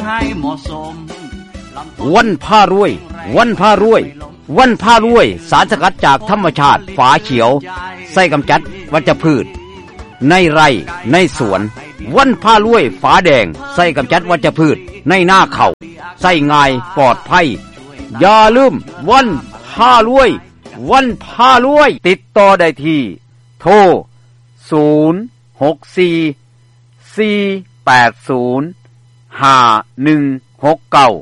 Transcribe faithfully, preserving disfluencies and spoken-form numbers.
ให้เหมาะสมวันผ้ารวยวันผ้ารวยวันผ้ารวยสารสกัดจากธรรมชาติฝาเขียวใส่กำจัดวัชพืชในไร่ในสวนวันผ้ารวยฝาแดงใส่กำจัดวัชพืชในหน้าเขาใส่ง่ายปลอดภัยอย่าลืมวันผ้ารวยวันผ้ารวยติดต่อได้ที่โทรศูนย์ หก สี่ สี่ แปด ศูนย์ ห้า หนึ่ง หก เก้า